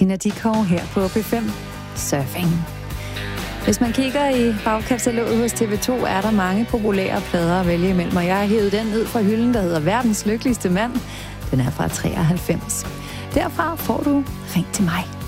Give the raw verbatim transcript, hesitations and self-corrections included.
Tina Dickow her på P fem Surfing. Hvis man kigger i bagkataloget hos T V to, er der mange populære plader at vælge imellem, og jeg har hævet den ned fra hylden, der hedder Verdens Lykkeligste Mand. Den er fra treoghalvfems. Derfra får du Ring til mig.